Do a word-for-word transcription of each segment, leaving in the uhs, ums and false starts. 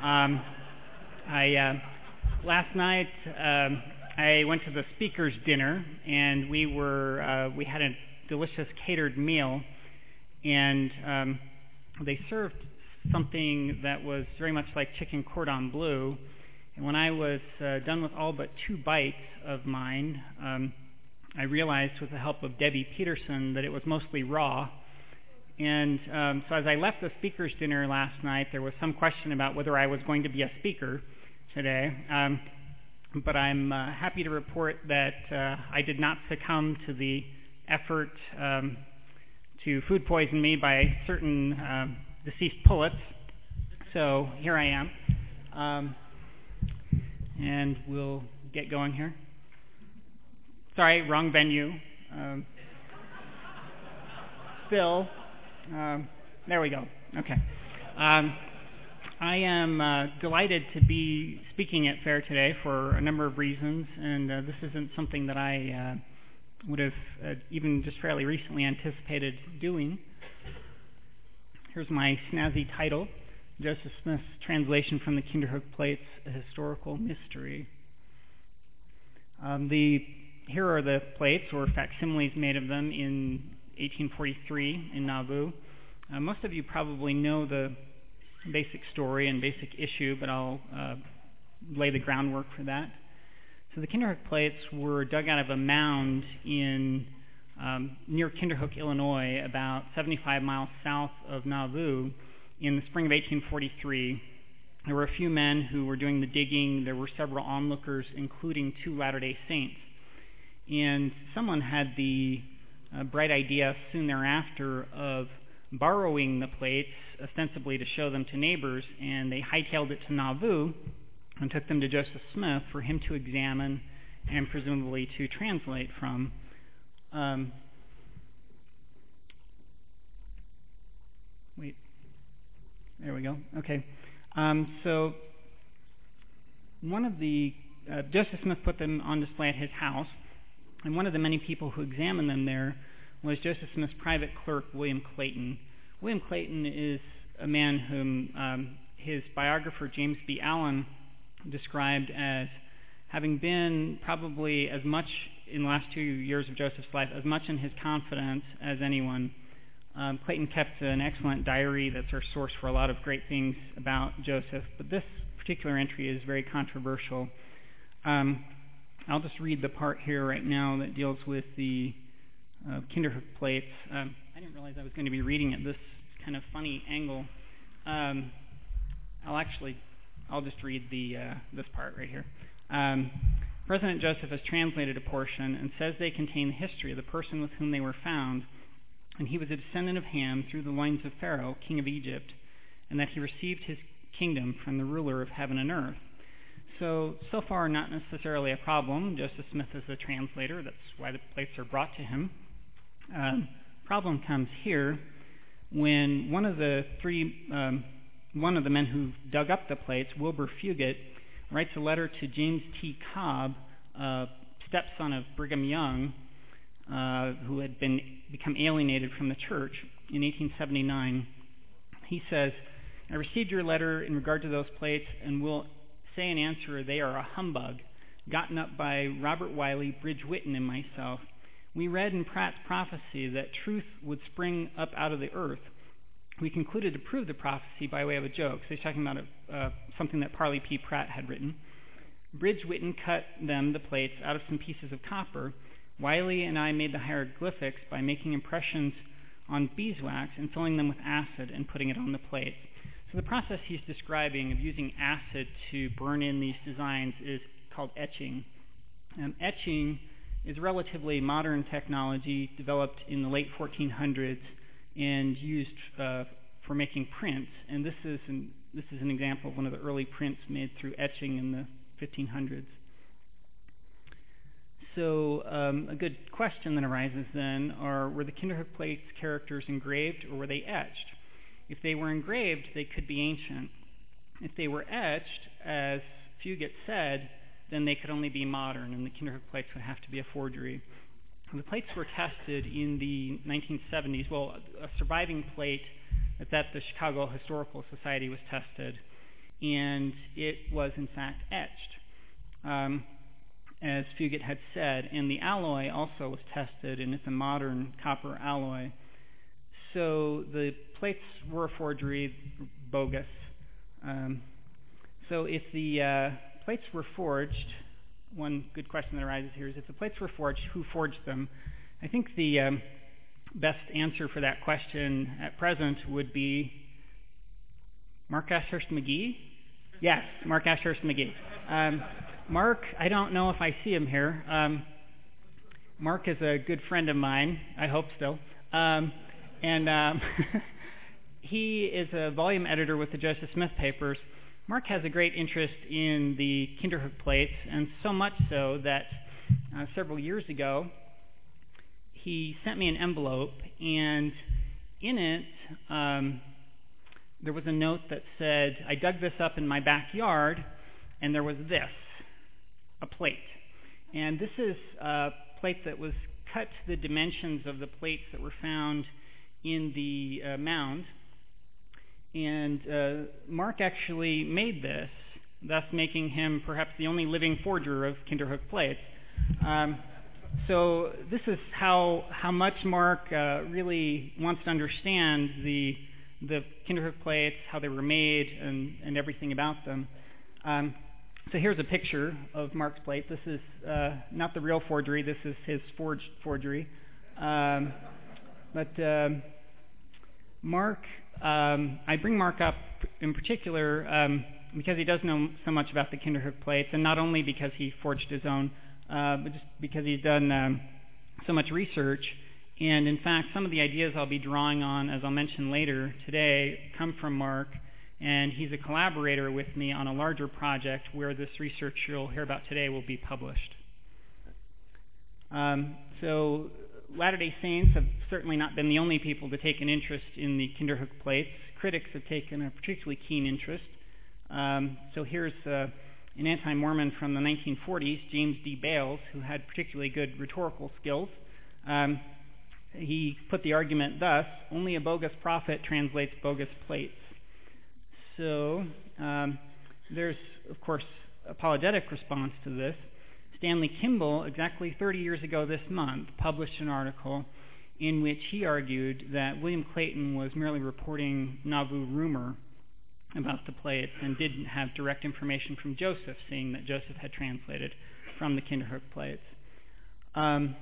Um, I uh, last night um, I went to the speakers' dinner, and we were uh, we had a delicious catered meal, and um, they served something that was very much like chicken cordon bleu. And when I was uh, done with all but two bites of mine, um, I realized with the help of Debbie Peterson that it was mostly raw. And um, so as I left the speakers' dinner last night, there was some question about whether I was going to be a speaker today. Um, but I'm uh, happy to report that uh, I did not succumb to the effort um, to food poison me by certain uh, deceased pullets. So here I am. Um, and we'll get going here. Sorry, wrong venue. Um, Phil. Um, there we go. Okay. Um, I am uh, delighted to be speaking at FAIR today for a number of reasons, and uh, this isn't something that I uh, would have uh, even just fairly recently anticipated doing. Here's my snazzy title, Joseph Smith's translation from the Kinderhook Plates, A Historical Mystery. Um, the Here are the plates, or facsimiles made of them in eighteen forty-three in Nauvoo. Uh, most of you probably know the basic story and basic issue, but I'll uh, lay the groundwork for that. So the Kinderhook plates were dug out of a mound in um, near Kinderhook, Illinois, about seventy-five miles south of Nauvoo in the spring of eighteen forty-three. There were a few men who were doing the digging. There were several onlookers, including two Latter-day Saints. And someone had the uh, bright idea soon thereafter of borrowing the plates, ostensibly to show them to neighbors, and they hightailed it to Nauvoo and took them to Joseph Smith for him to examine and presumably to translate from. Um, wait, there we go. Okay. Um, so one of the, uh, Joseph Smith put them on display at his house, and one of the many people who examined them there was Joseph Smith's private clerk, William Clayton. William Clayton is a man whom um, his biographer, James B. Allen, described as having been probably as much in the last two years of Joseph's life, as much in his confidence as anyone. Um, Clayton kept an excellent diary that's our source for a lot of great things about Joseph, but this particular entry is very controversial. Um, I'll just read the part here right now that deals with the uh, Kinderhook plates. Um, I didn't realize I was going to be reading at this kind of funny angle. Um, I'll actually, I'll just read the uh, this part right here. Um, President Joseph has translated a portion and says they contain the history of the person with whom they were found, and he was a descendant of Ham through the loins of Pharaoh, king of Egypt, and that he received his kingdom from the ruler of heaven and earth. So, so far not necessarily a problem. Joseph Smith is the translator. That's why the plates are brought to him. Um, problem comes here when one of the three, um, one of the men who dug up the plates, Wilbur Fugit, writes a letter to James T. Cobb, uh, stepson of Brigham Young, uh, who had been become alienated from the church in eighteen seventy-nine. He says, I received your letter in regard to those plates and will say in answer they are a humbug, gotten up by Robert Wiley, Bridge Whitten, and myself. We read in Pratt's prophecy that truth would spring up out of the earth. We concluded to prove the prophecy by way of a joke. So he's talking about a, uh, something that Parley P. Pratt had written. Bridge Whitten cut them, the plates, out of some pieces of copper. Wiley and I made the hieroglyphics by making impressions on beeswax and filling them with acid and putting it on the plates. So the process he's describing of using acid to burn in these designs is called etching. Um, etching is relatively modern technology developed in the late fourteen hundreds and used uh, for making prints. And this is an, this is an example of one of the early prints made through etching in the fifteen hundreds. So um, a good question that arises then are, were the Kinderhook plates characters engraved or were they etched? If they were engraved, they could be ancient. If they were etched, as Fugit said, then they could only be modern, and the Kinderhook plates would have to be a forgery. The plates were tested in the nineteen seventies. Well, a surviving plate that's at the Chicago Historical Society was tested, and it was in fact etched, um, as Fugit had said, and the alloy also was tested, and it's a modern copper alloy. So the plates were a forgery, bogus. Um, so if the uh, plates were forged, one good question that arises here is, if the plates were forged, who forged them? I think the um, best answer for that question at present would be Mark Ashurst McGee? Yes, Mark Ashurst McGee. Um, Mark, I don't know if I see him here. Um, Mark is a good friend of mine, I hope still. Um, and um, he is a volume editor with the Joseph Smith papers. Mark has a great interest in the Kinderhook plates, and so much so that uh, several years ago he sent me an envelope, and in it um, there was a note that said, I dug this up in my backyard, and there was this, a plate. And this is a plate that was cut to the dimensions of the plates that were found in the uh, mound. And uh, Mark actually made this, thus making him perhaps the only living forger of Kinderhook plates. Um, so this is how how much Mark uh, really wants to understand the the Kinderhook plates, how they were made, and, and everything about them. Um, so here's a picture of Mark's plate. This is uh, not the real forgery. This is his forged forgery. Um, but um, Mark, um, I bring Mark up in particular um, because he does know so much about the Kinderhook plates, and not only because he forged his own, uh, but just because he's done um, so much research. And in fact, some of the ideas I'll be drawing on, as I'll mention later today, come from Mark, and he's a collaborator with me on a larger project where this research you'll hear about today will be published. Um, so Latter-day Saints have certainly not been the only people to take an interest in the Kinderhook plates. Critics have taken a particularly keen interest. Um, so here's uh, an anti-Mormon from the nineteen forties, James D. Bales, who had particularly good rhetorical skills. Um, he put the argument thus: only a bogus prophet translates bogus plates. So um, there's, of course, apologetic response to this. Stanley Kimball, exactly thirty years ago this month, published an article in which he argued that William Clayton was merely reporting Nauvoo rumor about the plates and didn't have direct information from Joseph, seeing that Joseph had translated from the Kinderhook plates. Um,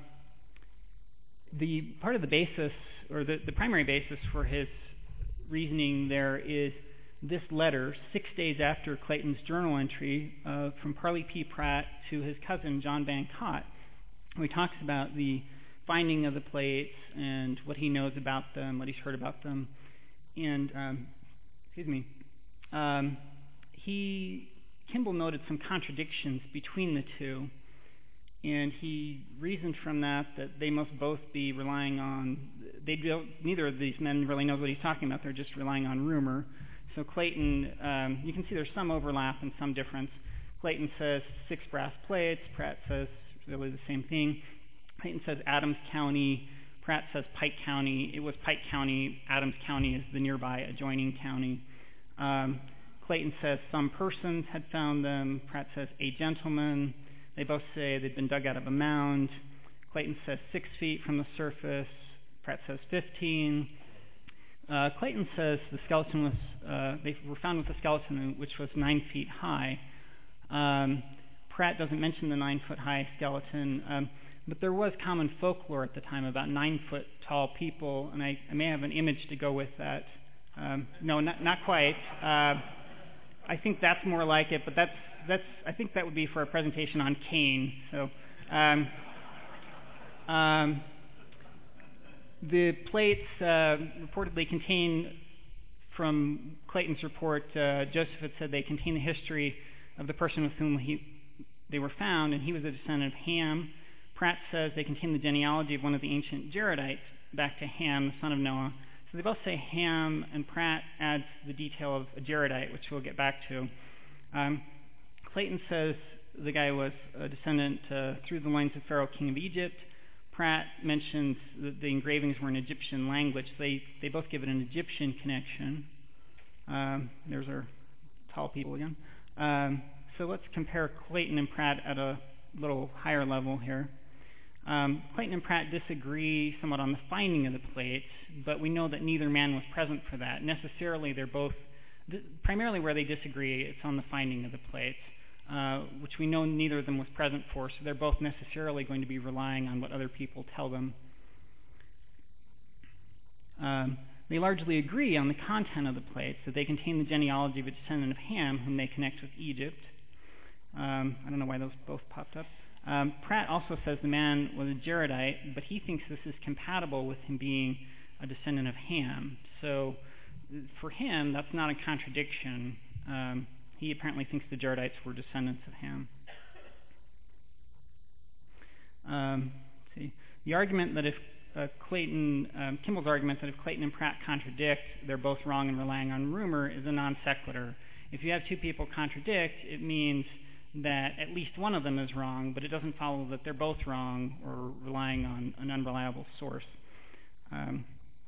the part of the basis, or the, the primary basis for his reasoning there is this letter, six days after Clayton's journal entry uh, from Parley P. Pratt to his cousin John Van Cott, where he talks about the finding of the plates and what he knows about them, what he's heard about them. And, um, excuse me, um, he, Kimball noted some contradictions between the two, and he reasoned from that that they must both be relying on, they don't, neither of these men really knows what he's talking about, they're just relying on rumor. So Clayton, um, you can see there's some overlap and some difference. Clayton says six brass plates. Pratt says really the same thing. Clayton says Adams County. Pratt says Pike County. It was Pike County. Adams County is the nearby adjoining county. Um, Clayton says some persons had found them. Pratt says a gentleman. They both say they'd been dug out of a mound. Clayton says six feet from the surface. Pratt says fifteen. Uh, Clayton says the skeleton was, uh, they were found with a skeleton which was nine feet high. Um, Pratt doesn't mention the nine-foot-high skeleton, um, but there was common folklore at the time about nine-foot-tall people, and I, I may have an image to go with that. Um, no, not, not quite. Uh, I think that's more like it, but that's, that's, I think that would be for a presentation on Cain. So, um, um, the plates uh, reportedly contain, from Clayton's report, uh, Joseph had said they contain the history of the person with whom he, they were found, and he was a descendant of Ham. Pratt says they contain the genealogy of one of the ancient Jaredites back to Ham, the son of Noah. So they both say Ham, and Pratt adds the detail of a Jaredite, which we'll get back to. Um, Clayton says the guy was a descendant uh, through the lines of Pharaoh, king of Egypt. Pratt mentions that the engravings were in Egyptian language. They they both give it an Egyptian connection. Um, there's our tall people again. Um, so let's compare Clayton and Pratt at a little higher level here. Um, Clayton and Pratt disagree somewhat on the finding of the plates, but we know that neither man was present for that. Necessarily, they're both, th- primarily where they disagree, it's on the finding of the plates, uh, which we know neither of them was present for, so they're both necessarily going to be relying on what other people tell them. Um, they largely agree on the content of the plates, that they contain the genealogy of a descendant of Ham, whom they connect with Egypt. Um, I don't know why those both popped up. Um, Pratt also says the man was a Jaredite, but he thinks this is compatible with him being a descendant of Ham. So for him, that's not a contradiction. Um, he apparently thinks the Jaredites were descendants of Ham. Um, let's see. The argument that if uh, Clayton, um, Kimball's argument that if Clayton and Pratt contradict, they're both wrong and relying on rumor is a non sequitur. If you have two people contradict, it means that at least one of them is wrong, but it doesn't follow that they're both wrong or relying on an unreliable source. Um,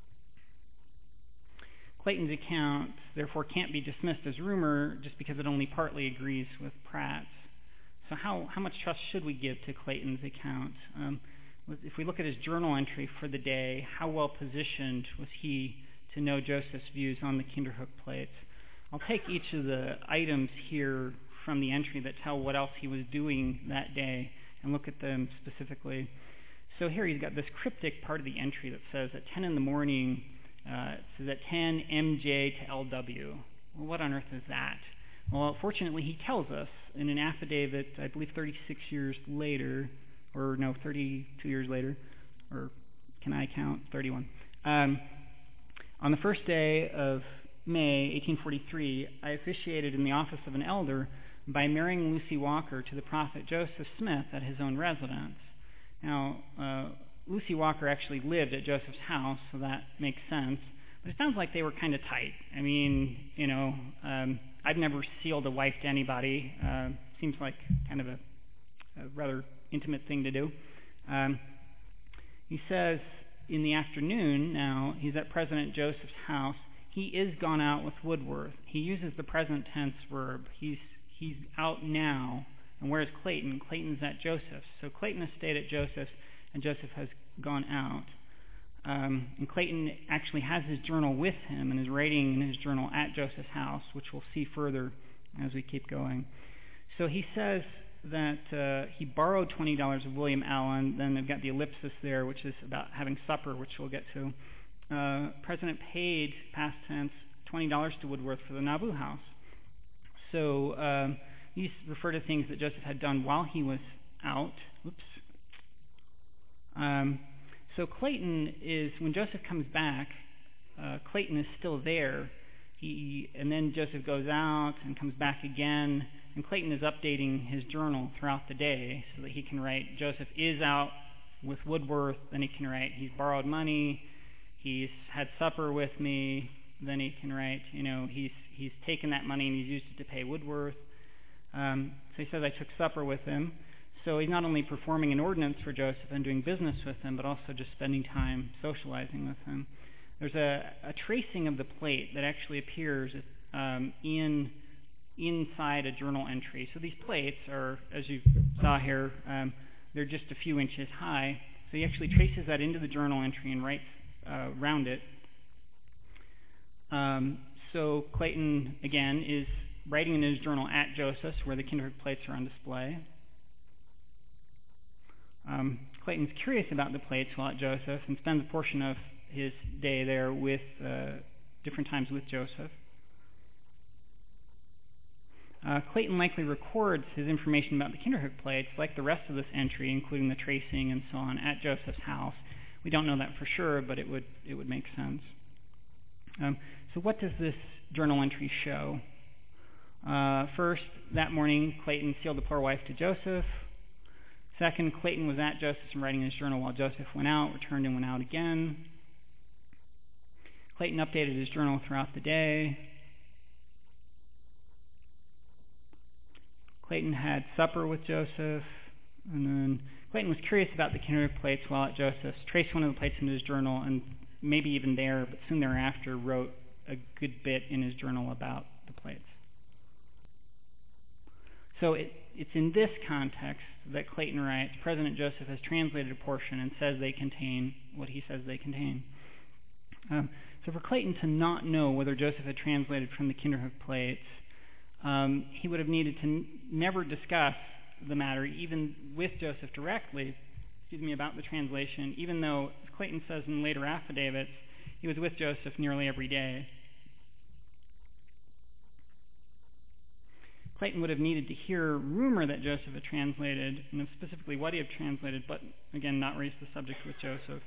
Clayton's account, therefore, can't be dismissed as rumor just because it only partly agrees with Pratt's. So how, how much trust should we give to Clayton's account? Um, if we look at his journal entry for the day, how well positioned was he to know Joseph's views on the Kinderhook plates? I'll take each of the items here from the entry that tell what else he was doing that day and look at them specifically. So here he's got this cryptic part of the entry that says at ten in the morning, uh, it says at ten M J to L W. Well, what on earth is that? Well, fortunately he tells us in an affidavit, I believe thirty-six years later, or no, thirty-two years later, or can I count? thirty-one. Um, on the first day of May eighteen forty-three, I officiated in the office of an elder by marrying Lucy Walker to the prophet Joseph Smith at his own residence. Now, uh, Lucy Walker actually lived at Joseph's house, so that makes sense. But it sounds like they were kind of tight. I mean, you know, um, I've never sealed a wife to anybody. Uh, seems like kind of a, a rather intimate thing to do. Um, he says in the afternoon now, he's at President Joseph's house. He is gone out with Woodworth. He uses the present tense verb. He's He's out now. And where's Clayton? Clayton's at Joseph's. So Clayton has stayed at Joseph's, and Joseph has gone out. Um, and Clayton actually has his journal with him and is writing in his journal at Joseph's house, which we'll see further as we keep going. So he says that uh, he borrowed twenty dollars of William Allen. Then they've got the ellipsis there, which is about having supper, which we'll get to. Uh, President paid, past tense, twenty dollars to Woodworth for the Nauvoo house. So um, these refer to things that Joseph had done while he was out. Oops. Um, so Clayton is, when Joseph comes back, uh, Clayton is still there. He and then Joseph goes out and comes back again, and Clayton is updating his journal throughout the day so that he can write, Joseph is out with Woodworth, then he can write, he's borrowed money, he's had supper with me, then he can write, you know, he's he's taken that money and he's used it to pay Woodworth. Um, so he says, I took supper with him. So he's not only performing an ordinance for Joseph and doing business with him, but also just spending time socializing with him. There's a, a tracing of the plate that actually appears um, in inside a journal entry. So these plates are, as you saw here, um, they're just a few inches high. So he actually traces that into the journal entry and writes uh, around it. Um, so Clayton, again, is writing in his journal at Joseph's, where the Kinderhook plates are on display. Um, Clayton's curious about the plates while at Joseph and spends a portion of his day there with uh, different times with Joseph. Uh, Clayton likely records his information about the Kinderhook plates, like the rest of this entry, including the tracing and so on, at Joseph's house. We don't know that for sure, but it would it would make sense. Um, so what does this journal entry show? Uh, first, that morning, Clayton sealed the poor wife to Joseph. Second, Clayton was at Joseph's and writing his journal while Joseph went out, returned and went out again. Clayton updated his journal throughout the day. Clayton had supper with Joseph. And then Clayton was curious about the Kinderhook plates while at Joseph's, traced one of the plates into his journal, and maybe even there, but soon thereafter, wrote a good bit in his journal about the plates. So it, it's in this context that Clayton writes, President Joseph has translated a portion and says they contain what he says they contain. Um, so for Clayton to not know whether Joseph had translated from the Kinderhook plates, um, he would have needed to n- never discuss the matter, even with Joseph directly, excuse me, about the translation, even though, as Clayton says in later affidavits, he was with Joseph nearly every day. Clayton would have needed to hear rumor that Joseph had translated, and specifically what he had translated, but again, not raise the subject with Joseph.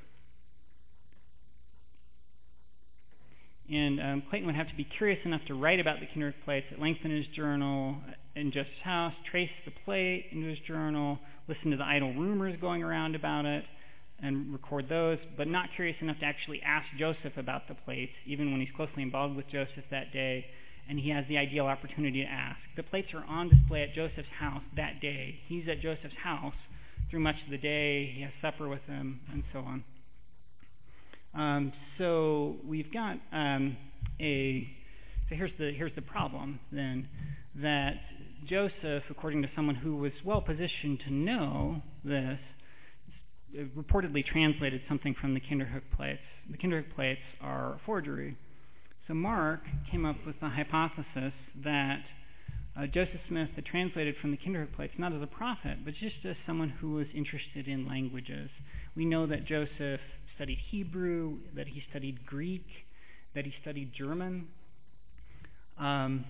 And um, Clayton would have to be curious enough to write about the Kinderhook plates at length in his journal, in Joseph's house, trace the plate into his journal, listen to the idle rumors going around about it, and record those, but not curious enough to actually ask Joseph about the plates, even when he's closely involved with Joseph that day, and he has the ideal opportunity to ask. The plates are on display at Joseph's house that day. He's at Joseph's house through much of the day. He has supper with him, and so on. Um, so we've got um, a. So here's the here's the problem then, that Joseph, according to someone who was well positioned to know this, reportedly translated something from the Kinderhook plates. The Kinderhook plates are a forgery. So Mark came up with the hypothesis that uh, Joseph Smith had translated from the Kinderhook plates not as a prophet, but just as someone who was interested in languages. We know that Joseph studied Hebrew, that he studied Greek, that he studied German. Um,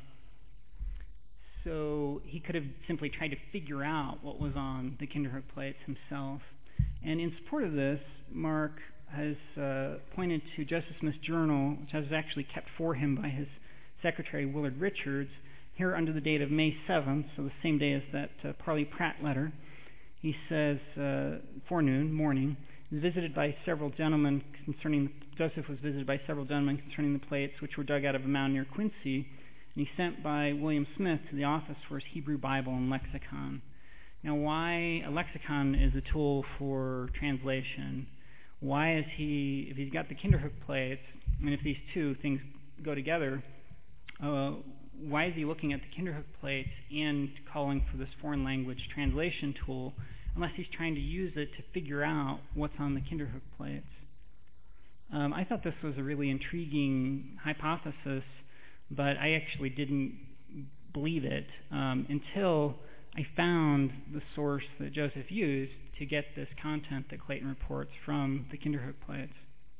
so he could have simply tried to figure out what was on the Kinderhook plates himself. And in support of this, Mark has uh, pointed to Joseph Smith's journal, which was actually kept for him by his secretary, Willard Richards, here under the date of May seventh, so the same day as that uh, Parley Pratt letter. He says, uh, forenoon, morning, visited by several gentlemen concerning, Joseph was visited by several gentlemen concerning the plates, which were dug out of a mound near Quincy, and he sent by William Smith to the office for his Hebrew Bible and lexicon. Now, why a lexicon is a tool for translation? Why is he, if he's got the Kinderhook plates, and if these two things go together, uh, why is he looking at the Kinderhook plates and calling for this foreign language translation tool, unless he's trying to use it to figure out what's on the Kinderhook plates? Um, I thought this was a really intriguing hypothesis, but I actually didn't believe it um, until I found the source that Joseph used to get this content that Clayton reports from the Kinderhook plates.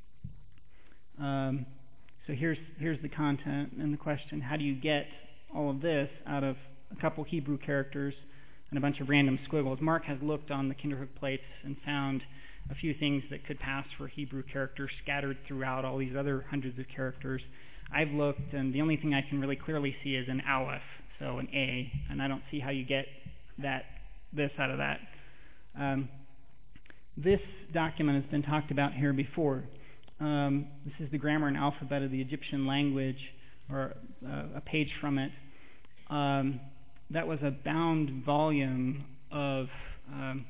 Um, so here's here's the content and the question: how do you get all of this out of a couple Hebrew characters and a bunch of random squiggles? Mark has looked on the Kinderhook plates and found a few things that could pass for Hebrew characters scattered throughout all these other hundreds of characters. I've looked, and the only thing I can really clearly see is an aleph, so an A, and I don't see how you get that this out of that. Um, this document has been talked about here before. Um, this is the grammar and alphabet of the Egyptian language, or uh, a page from it. Um, that was a bound volume of um,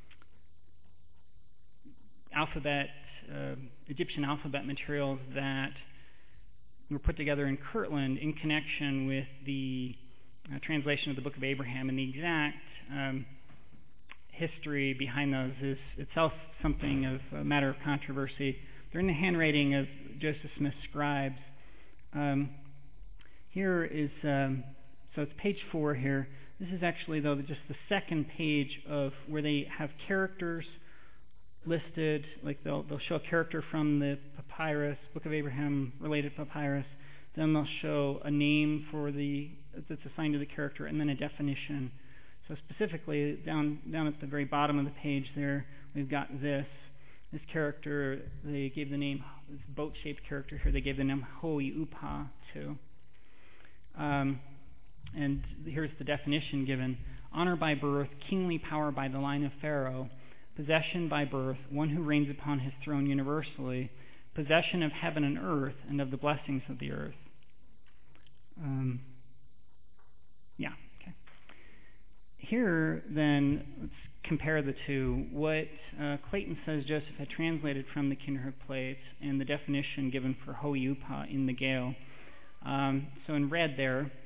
alphabet, uh, Egyptian alphabet materials that were put together in Kirtland in connection with the uh, translation of the Book of Abraham, and the exact um, history behind those is itself something of a matter of controversy. They're in the handwriting of Joseph Smith's scribes. Um, here is, um, so it's page four here. This is actually, though, just the second page of where they have characters listed, like they'll they'll show a character from the papyrus, Book of Abraham related papyrus. Then they'll show a name for the that's assigned to the character, and then a definition. So specifically, down down at the very bottom of the page there, we've got this this character. They gave the name, this boat-shaped character here. They gave the name Hoi Upa to. Um, and here's the definition given: honor by birth, kingly power by the line of Pharaoh, possession by birth, one who reigns upon his throne universally, possession of heaven and earth, and of the blessings of the earth. Um, yeah, okay. Here, then, let's compare the two. What uh, Clayton says Joseph had translated from the Kinderhook plates and the definition given for Hoi Upa in the Gale. Um, so in red there,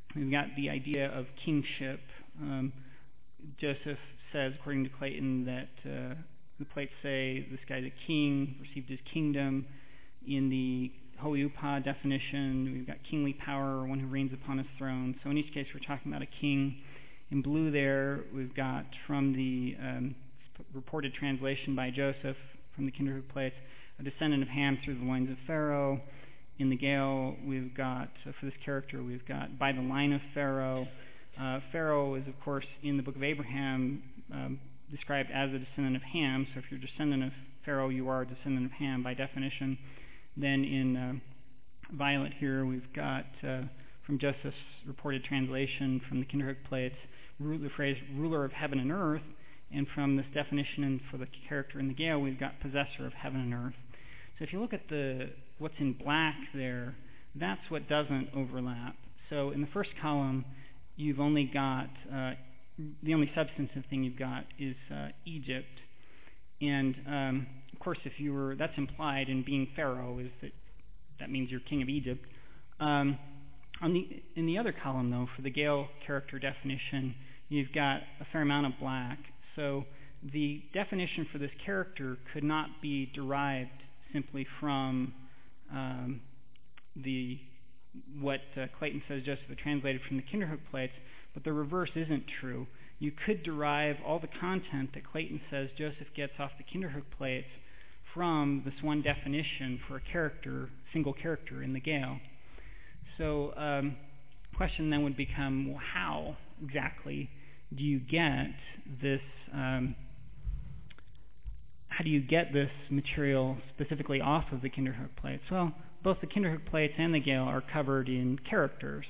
we've got the idea of kingship. Um, Joseph says, according to Clayton, that uh, the plates say this guy's a king, received his kingdom. In the Ho'upa definition, we've got kingly power, one who reigns upon his throne. So in each case, we're talking about a king. In blue there, we've got from the um, reported translation by Joseph from the Kinderhook plates, a descendant of Ham through the loins of Pharaoh. In the Gale, we've got, uh, for this character, we've got by the line of Pharaoh. Uh, Pharaoh is, of course, in the book of Abraham, um, described as a descendant of Ham. So if you're a descendant of Pharaoh, you are a descendant of Ham by definition. Then in uh, violet here, we've got uh, from Joseph's reported translation from the Kinderhook plates, the phrase ruler of heaven and earth. And from this definition and for the character in the Gale, we've got possessor of heaven and earth. So if you look at the what's in black there, that's what doesn't overlap. So in the first column, you've only got, uh, the only substantive thing you've got is uh, Egypt. And, um, of course, if you were, that's implied in being Pharaoh, is that that means you're king of Egypt. Um, on the in the other column, though, for the Gale character definition, you've got a fair amount of black. So the definition for this character could not be derived simply from um, the what uh, Clayton says Joseph had translated from the Kinderhook plates, but the reverse isn't true. You could derive all the content that Clayton says Joseph gets off the Kinderhook plates from this one definition for a character, single character in the Gale. So um, the question then would become, well, how exactly do you get this um, how do you get this material specifically off of the Kinderhook plates? Well, both the Kinderhook plates and the Gale are covered in characters.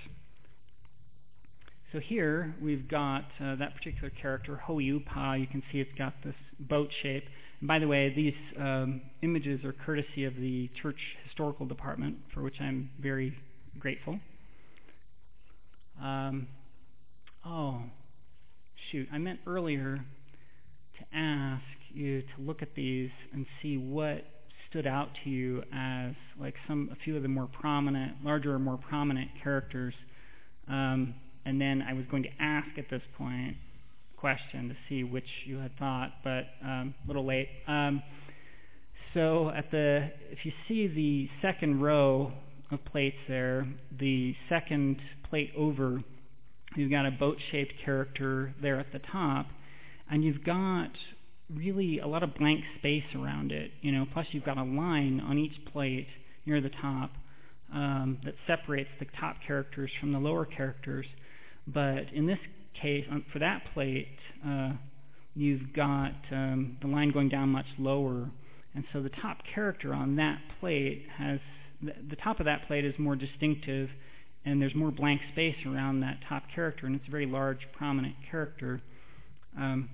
So here we've got uh, that particular character, Ho'upa. You can see it's got this boat shape. And by the way, these um, images are courtesy of the Church Historical Department, for which I'm very grateful. Um, oh, shoot, I meant earlier to ask you to look at these and see what stood out to you as like some a few of the more prominent, larger or more prominent characters. Um, and then I was going to ask at this point a question to see which you had thought, but um, a little late. Um, so at the if you see the second row of plates there, the second plate over, you've got a boat-shaped character there at the top, and you've got really a lot of blank space around it. You know, plus you've got a line on each plate near the top um, that separates the top characters from the lower characters. But in this case, on, for that plate, uh, you've got um, the line going down much lower, and so the top character on that plate has the, the top of that plate is more distinctive, and there's more blank space around that top character, and it's a very large, prominent character. Um,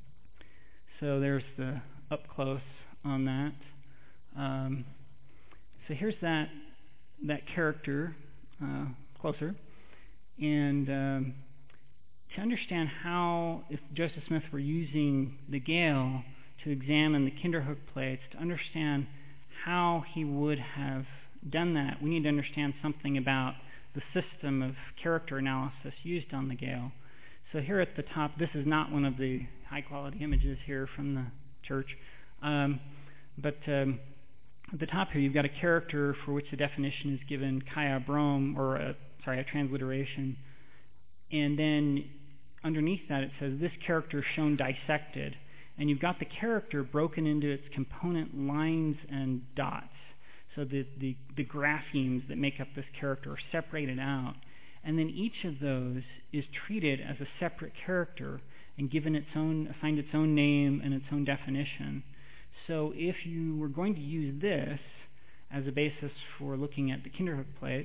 so there's the up close on that. Um, so here's that that character uh, closer, and um, to understand how, if Joseph Smith were using the Gale to examine the Kinderhook plates, to understand how he would have done that, we need to understand something about the system of character analysis used on the Gale. So here at the top, this is not one of the high-quality images here from the church, um, but um, at the top here you've got a character for which the definition is given Kaya Brom, or a, sorry, a transliteration, and then underneath that it says this character is shown dissected, and you've got the character broken into its component lines and dots. So the, the, the graphemes that make up this character are separated out. And then each of those is treated as a separate character and given its own, assigned its own name and its own definition. So if you were going to use this as a basis for looking at the Kinderhook plates,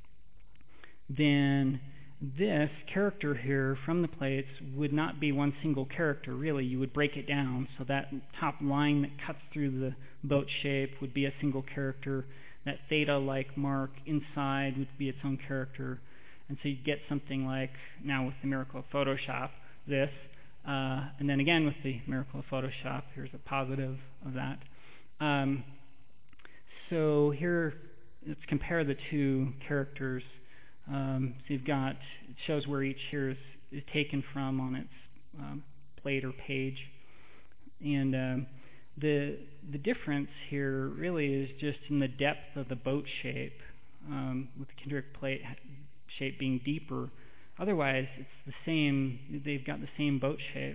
then this character here from the plates would not be one single character, really. You would break it down. So that top line that cuts through the boat shape would be a single character. That theta-like mark inside would be its own character. And so you'd get something like, now with the miracle of Photoshop, this. Uh, and then again with the miracle of Photoshop, here's a positive of that. Um, so here, let's compare the two characters. Um, so you've got, it shows where each here is, is taken from on its um, plate or page. And um, the the difference here really is just in the depth of the boat shape, um, with the Kinderic plate shape being deeper. Otherwise, it's the same, they've got the same boat shape.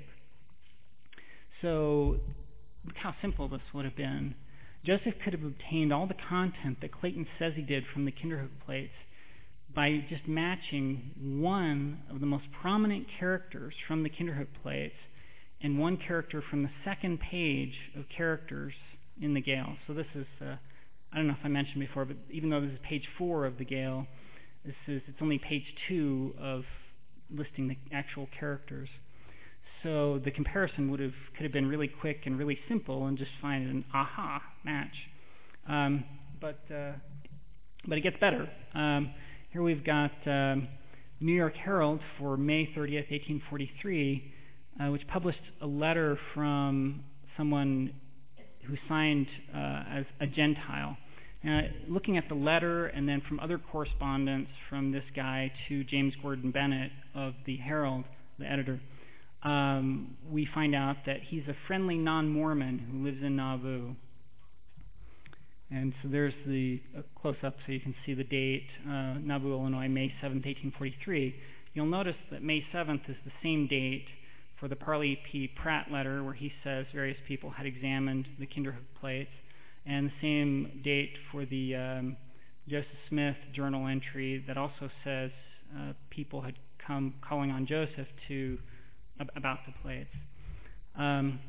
So look how simple this would have been. Joseph could have obtained all the content that Clayton says he did from the Kinderhook plates by just matching one of the most prominent characters from the Kinderhook plates and one character from the second page of characters in the Gale. So this is, uh, I don't know if I mentioned before, but even though this is page four of the Gale, this is it's only page two of listing the actual characters. So the comparison would have could have been really quick and really simple, and just find an aha match. Um, but uh, but it gets better. Um, here we've got um, New York Herald for May thirtieth, eighteen forty-three, uh, which published a letter from someone who signed uh, as a Gentile. Uh, looking at the letter and then from other correspondence from this guy to James Gordon Bennett of the Herald, the editor, um, we find out that he's a friendly non-Mormon who lives in Nauvoo. And so there's the uh, close-up so you can see the date, uh, Nauvoo, Illinois, May seventh, eighteen forty-three. You'll notice that May seventh is the same date for the Parley P. Pratt letter, where he says various people had examined the Kinderhook plates, and the same date for the um, Joseph Smith journal entry that also says uh, people had come calling on Joseph to ab- about the plates. Um,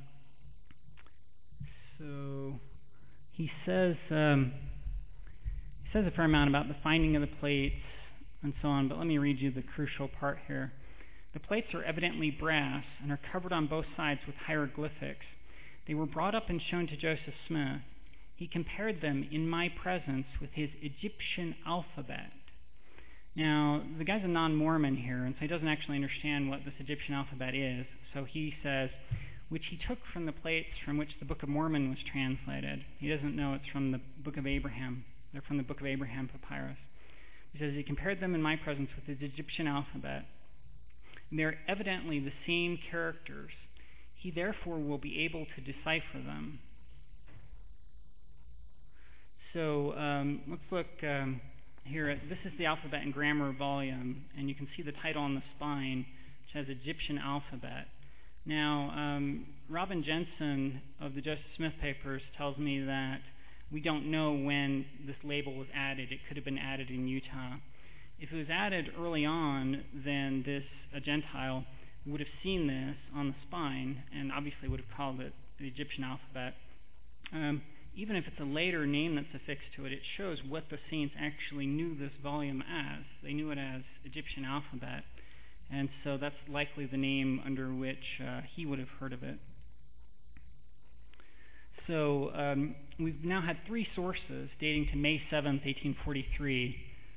so he says um, he says a fair amount about the finding of the plates and so on, but let me read you the crucial part here. The plates are evidently brass and are covered on both sides with hieroglyphics. They were brought up and shown to Joseph Smith. He compared them in my presence with his Egyptian alphabet. Now, the guy's a non-Mormon here, and so he doesn't actually understand what this Egyptian alphabet is. So he says, which he took from the plates from which the Book of Mormon was translated. He doesn't know it's from the Book of Abraham. They're from the Book of Abraham papyrus. He says he compared them in my presence with his Egyptian alphabet. They're evidently the same characters. He therefore will be able to decipher them. So um, let's look um, here at, this is the Alphabet and Grammar volume, and you can see the title on the spine, which has Egyptian alphabet. Now, um, Robin Jensen of the Joseph Smith papers tells me that we don't know when this label was added. It could have been added in Utah. If it was added early on, then this a Gentile would have seen this on the spine and obviously would have called it the Egyptian alphabet. Um, even if it's a later name that's affixed to it, it shows what the saints actually knew this volume as. They knew it as Egyptian alphabet, and so that's likely the name under which uh, he would have heard of it. So um, we've now had three sources dating to May seventh, eighteen forty-three.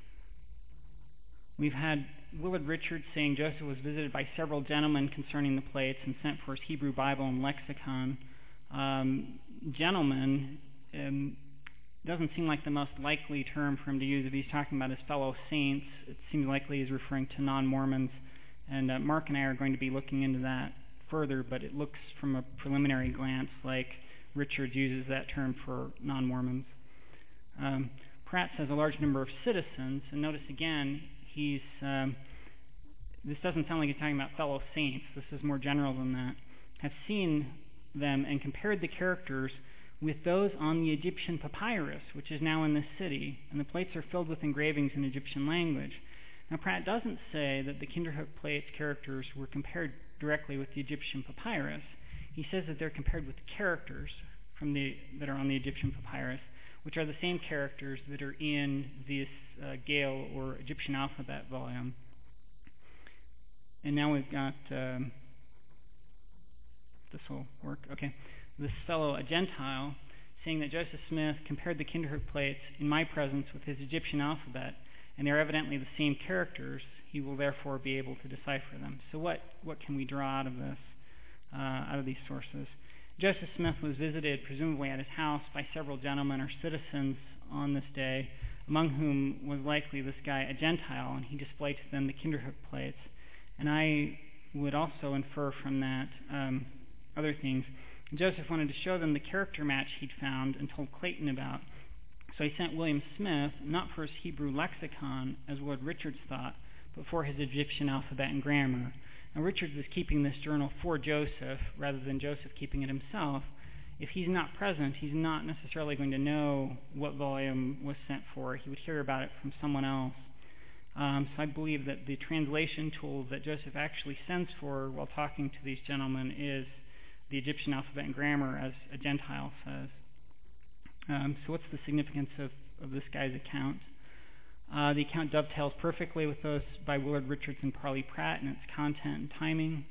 We've had Willard Richards saying Joseph was visited by several gentlemen concerning the plates and sent for his Hebrew Bible and lexicon. Um, gentlemen um, doesn't seem like the most likely term for him to use if he's talking about his fellow saints. It seems likely he's referring to non-Mormons, and uh, Mark and I are going to be looking into that further, but it looks from a preliminary glance like Richards uses that term for non-Mormons. Um, Pratt says a large number of citizens, and notice again, he's um, this doesn't sound like he's talking about fellow saints. This is more general than that. Have seen them and compared the characters with those on the Egyptian papyrus, which is now in this city, and the plates are filled with engravings in Egyptian language. Now, Pratt doesn't say that the Kinderhook plates characters were compared directly with the Egyptian papyrus. He says that they're compared with characters from the that are on the Egyptian papyrus, which are the same characters that are in this uh, Gale or Egyptian alphabet volume. And now we've got, um, this will work, okay, this fellow, a Gentile, saying that Joseph Smith compared the Kinderhook plates in my presence with his Egyptian alphabet, and they're evidently the same characters. He will therefore be able to decipher them. So what, what can we draw out of this, uh, out of these sources? Joseph Smith was visited, presumably at his house, by several gentlemen or citizens on this day. among whom was likely this guy a Gentile, and he displayed to them the Kinderhook plates. And I would also infer from that um, other things. Joseph wanted to show them the character match he'd found and told Clayton about. So he sent William Smith, not for his Hebrew lexicon, as Lord Richards thought, but for his Egyptian alphabet and grammar. Now, Richards was keeping this journal for Joseph rather than Joseph keeping it himself. If he's not present, he's not necessarily going to know what volume was sent for. He would hear about it from someone else. Um, so I believe that the translation tool that Joseph actually sends for while talking to these gentlemen is the Egyptian alphabet and grammar, as a Gentile says. Um, so what's the significance of, of this guy's account? Uh, the account dovetails perfectly with those by Willard Richards and Parley Pratt in its content and timing.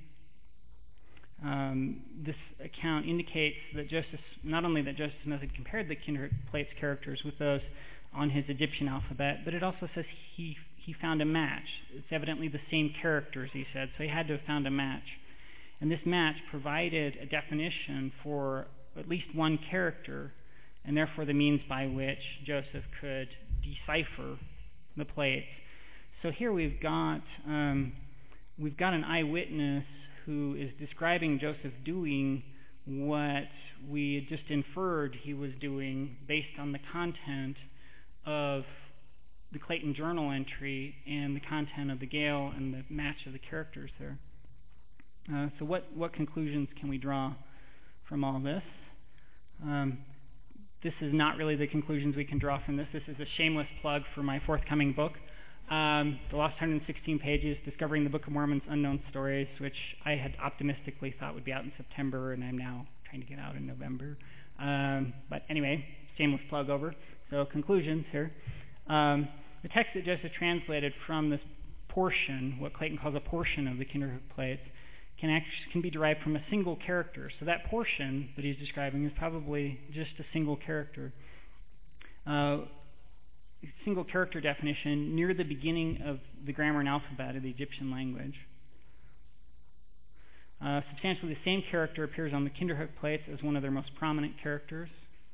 Um, this account indicates that Joseph, not only that Joseph Smith had compared the Kinderhook plates characters with those on his Egyptian alphabet, but it also says he he found a match. It's evidently the same characters, he said, so he had to have found a match. And this match provided a definition for at least one character, and therefore the means by which Joseph could decipher the plates. So here we've got um, we've got an eyewitness who is describing Joseph doing what we had just inferred he was doing based on the content of the Clayton Journal entry and the content of the Gale and the match of the characters there. Uh, so what, what conclusions can we draw from all this? Um, this is not really the conclusions we can draw from this. This is a shameless plug for my forthcoming book, um, The Lost one hundred sixteen Pages, Discovering the Book of Mormon's Unknown Stories, which I had optimistically thought would be out in September, and I'm now trying to get out in November. Um, but anyway, shameless plug over. So conclusions here. Um, the text that Joseph translated from this portion, what Clayton calls a portion of the Kinderhook plates, can actually can be derived from a single character. So that portion that he's describing is probably just a single character. Uh, single character definition near the beginning of the grammar and alphabet of the Egyptian language. Uh, substantially the same character appears on the Kinderhook plates as one of their most prominent characters.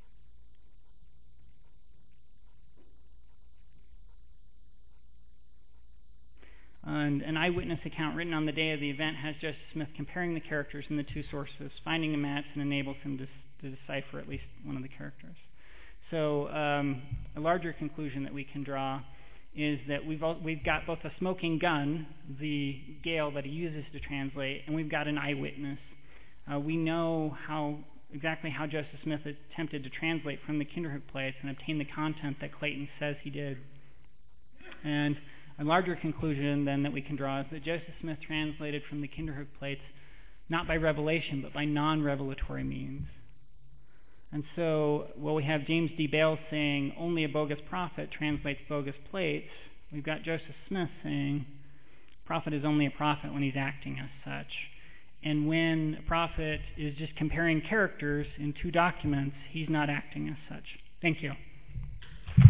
And an eyewitness account written on the day of the event has Joseph Smith comparing the characters in the two sources, finding a match, and enables him to, to decipher at least one of the characters. So um, a larger conclusion that we can draw is that we've all, we've got both a smoking gun, the Gale that he uses to translate, and we've got an eyewitness. Uh, we know how exactly how Joseph Smith attempted to translate from the Kinderhook plates and obtain the content that Clayton says he did. And a larger conclusion, then, that we can draw is that Joseph Smith translated from the Kinderhook plates not by revelation, but by non-revelatory means. And so, while we have James D. Bales saying only a bogus prophet translates bogus plates, we've got Joseph Smith saying prophet is only a prophet when he's acting as such. And when a prophet is just comparing characters in two documents, he's not acting as such. Thank you.